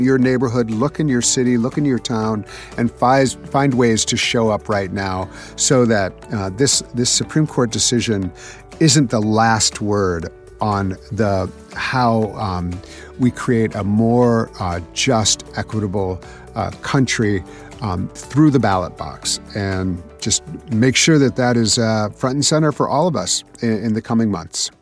your neighborhood, look in your city, look in your town, and find ways to show up right now so that this Supreme Court decision isn't the last word on how we create a more just, equitable country through the ballot box. And just make sure that is front and center for all of us in the coming months.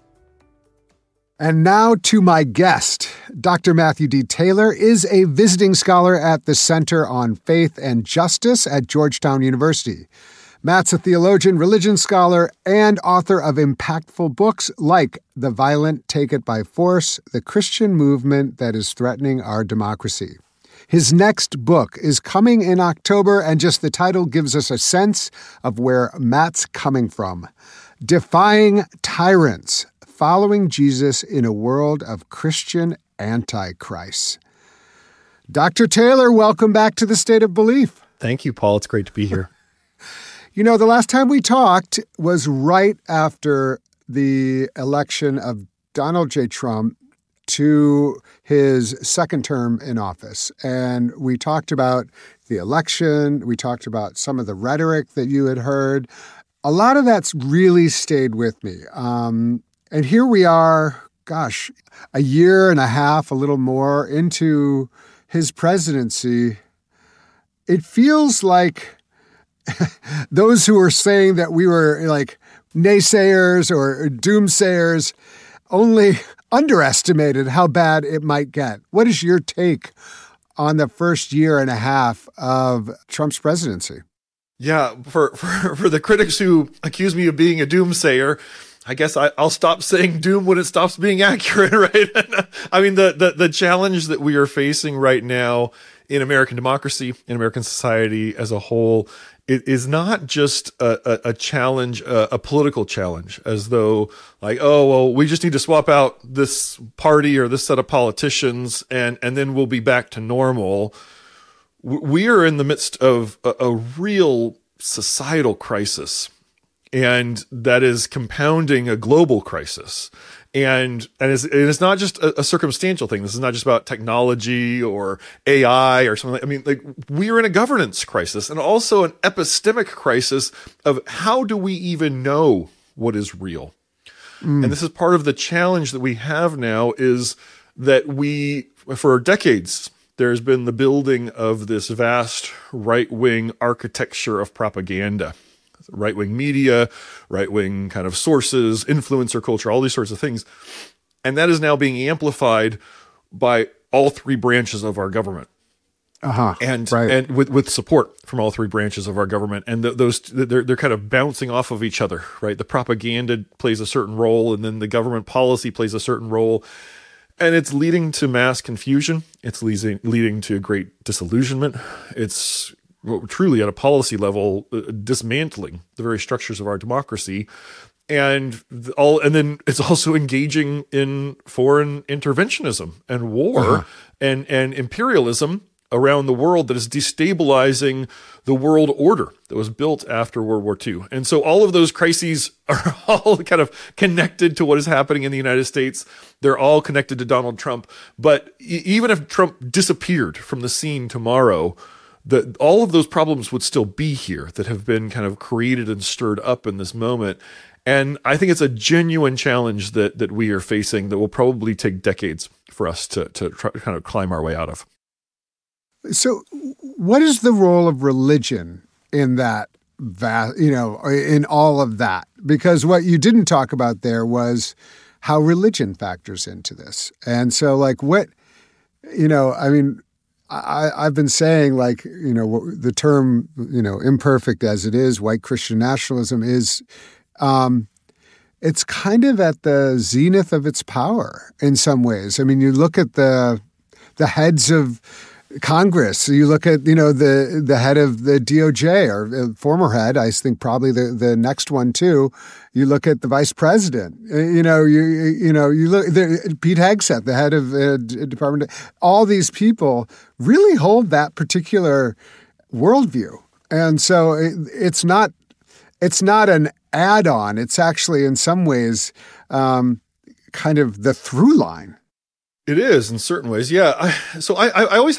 And now to my guest. Dr. Matthew D. Taylor is a visiting scholar at the Center on Faith and Justice at Georgetown University. Matt's a theologian, religion scholar, and author of impactful books like The Violent Take It by Force, The Christian Movement That is Threatening Our Democracy. His next book is coming in October, and just the title gives us a sense of where Matt's coming from. Defying Tyrants, Following Jesus in a World of Christian Antichrists. Dr. Taylor, welcome back to the State of Belief. Thank you, Paul. It's great to be here. You know, the last time we talked was right after the election of Donald J. Trump to his second term in office. And we talked about the election. We talked about some of the rhetoric that you had heard. A lot of that's really stayed with me. And here we are, a year and a half, a little more into his presidency. It feels like those who were saying that we were like naysayers or doomsayers only underestimated how bad it might get. What is your take on the first year and a half of Trump's presidency? Yeah, for the critics who accuse me of being a doomsayer, I guess I'll stop saying doom when it stops being accurate, right? I mean, the challenge that we are facing right now in American democracy, in American society as a whole, it is not just a challenge, a political challenge, as though like, oh, well, we just need to swap out this party or this set of politicians and then we'll be back to normal. We are in the midst of a real societal crisis. And that is compounding a global crisis. And it's not just a circumstantial thing. This is not just about technology or AI or something. I mean, like, we are in a governance crisis and also an epistemic crisis of how do we even know what is real? And this is part of the challenge that we have now is that for decades, there's been the building of this vast right-wing architecture of propaganda. Right-wing media, right-wing kind of sources, influencer culture, all these sorts of things. And that is now being amplified by all three branches of our government. And with support from all three branches of our government. And they're kind of bouncing off of each other, right? The propaganda plays a certain role, and then the government policy plays a certain role. And it's leading to mass confusion. It's leading to great disillusionment. It's truly at a policy level, dismantling the very structures of our democracy. And then it's also engaging in foreign interventionism and war and imperialism around the world that is destabilizing the world order that was built after World War II. And so all of those crises are all kind of connected to what is happening in the United States. They're all connected to Donald Trump. But even if Trump disappeared from the scene tomorrow, all of those problems would still be here that have been kind of created and stirred up in this moment. And I think it's a genuine challenge that we are facing that will probably take decades for us to try to kind of climb our way out of. So what is the role of religion in that, in all of that? Because what you didn't talk about there was how religion factors into this. And so like I've been saying, the term, imperfect as it is, white Christian nationalism is, it's kind of at the zenith of its power in some ways. I mean, you look at the heads of Congress, you look at, the head of the DOJ or former head, I think probably the next one too. You look at the vice president, you look, Pete Hegseth, the head of Department, all these people really hold that particular worldview. And so it's not an add-on. It's actually in some ways kind of the through line. It is in certain ways. Yeah. I always